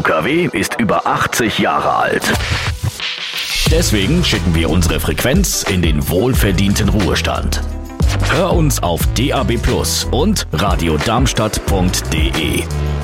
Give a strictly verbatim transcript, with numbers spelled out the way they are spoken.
K W ist über achtzig Jahre alt. Deswegen schicken wir unsere Frequenz in den wohlverdienten Ruhestand. Hör uns auf D A B Plus und radiodarmstadt punkt de.